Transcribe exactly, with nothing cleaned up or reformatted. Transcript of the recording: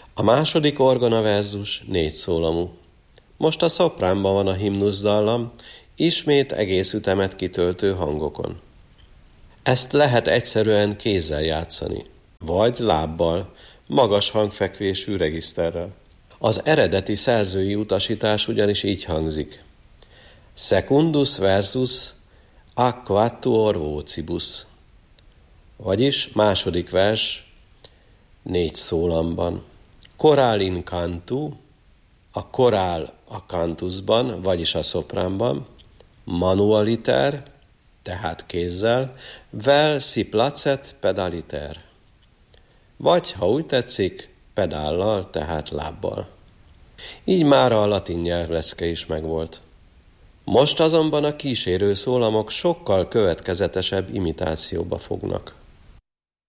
A második orgona verzus négy szólamú. Most a szopránban van a himnusz dallam, ismét egész ütemet kitöltő hangokon. Ezt lehet egyszerűen kézzel játszani, vagy lábbal, magas hangfekvésű regiszterrel. Az eredeti szerzői utasítás ugyanis így hangzik. Secundus versus a quattuor vocibus. Vagyis második vers négy szólamban. Chorál in cantu, a korál a cantusban, vagyis a szopránban, manualiter, tehát kézzel, vel si placet pedaliter. Vagy, ha úgy tetszik, pedállal, tehát lábbal. Így már a latin nyelvlecke is megvolt. Most azonban a kísérő szólamok sokkal következetesebb imitációba fognak.